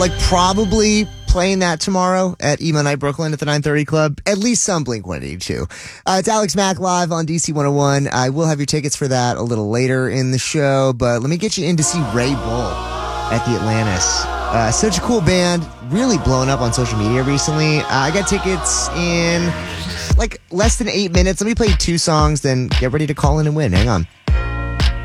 like probably playing that tomorrow at Emo Night Brooklyn at the 930 Club. At least some Blink-182. It's Alex Mack live on DC 101. I will have your tickets for that a little later in the show, but let me get you in to see Ray Bull at the Atlantis. Such a cool band, really blown up on social media recently. I got tickets in like less than 8 minutes. Let me play 2 songs, then get ready to call in and win. Hang on.